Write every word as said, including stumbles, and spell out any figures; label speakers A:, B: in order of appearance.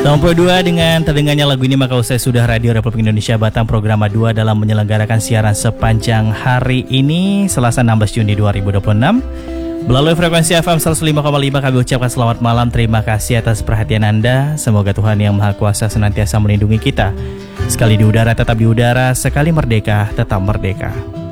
A: Nomor dua dengan terdengarnya lagu ini maka usai sudah Radio Republik Indonesia Batam Program dua dalam menyelenggarakan siaran sepanjang hari ini Selasa enam belas Juni dua ribu dua puluh enam. Melalui frekuensi F M seratus lima koma lima kami ucapkan selamat malam. Terima kasih atas perhatian Anda. Semoga Tuhan Yang Maha Kuasa senantiasa melindungi kita. Sekali di udara tetap di udara, sekali merdeka tetap merdeka.